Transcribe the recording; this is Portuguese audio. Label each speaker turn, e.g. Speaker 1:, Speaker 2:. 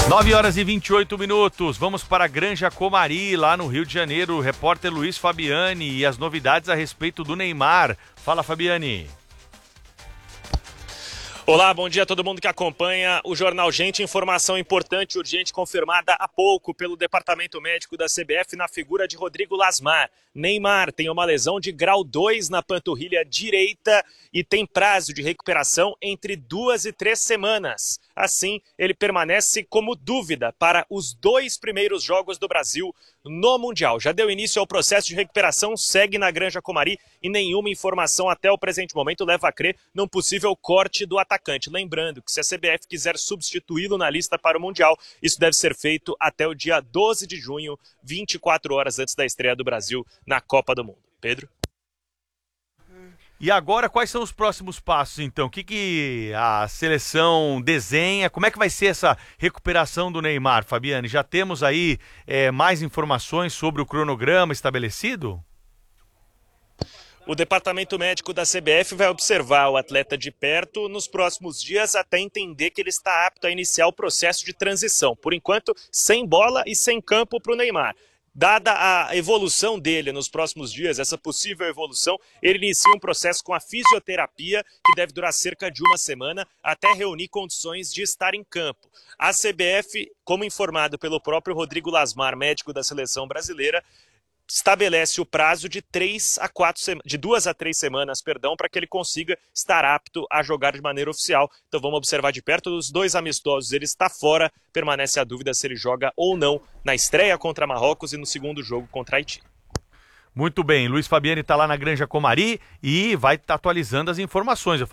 Speaker 1: 9h28. Vamos para a Granja Comari, lá no Rio de Janeiro. O repórter Luiz Fabiani e as novidades a respeito do Neymar. Fala, Fabiani.
Speaker 2: Olá, bom dia a todo mundo que acompanha o Jornal Gente. Informação importante, urgente, confirmada há pouco pelo Departamento Médico da CBF na figura de Rodrigo Lasmar. Neymar tem uma lesão de grau 2 na panturrilha direita e tem prazo de recuperação entre 2 e 3 semanas. Assim, ele permanece como dúvida para os 2 primeiros jogos do Brasil no Mundial. Já deu início ao processo de recuperação, segue na Granja Comari e nenhuma informação até o presente momento leva a crer num possível corte do atacante. Lembrando que se a CBF quiser substituí-lo na lista para o Mundial, isso deve ser feito até o dia 12 de junho, 24 horas antes da estreia do Brasil na Copa do Mundo. Pedro?
Speaker 1: E agora, quais são os próximos passos, então? O que a seleção desenha? Como é que vai ser essa recuperação do Neymar, Fabiane? Já temos aí mais informações sobre o cronograma estabelecido?
Speaker 2: O Departamento Médico da CBF vai observar o atleta de perto nos próximos dias até entender que ele está apto a iniciar o processo de transição. Por enquanto, sem bola e sem campo para o Neymar. Dada a evolução dele nos próximos dias, essa possível evolução, ele inicia um processo com a fisioterapia que deve durar cerca de 1 semana até reunir condições de estar em campo. A CBF, como informado pelo próprio Rodrigo Lasmar, médico da seleção brasileira, estabelece o prazo de 2 a 3 semanas, para que ele consiga estar apto a jogar de maneira oficial. Então vamos observar de perto os 2 amistosos. Ele está fora, permanece a dúvida se ele joga ou não na estreia contra Marrocos e no segundo jogo contra Haiti.
Speaker 1: Muito bem, Luiz Fabiani está lá na Granja Comari e vai atualizando as informações.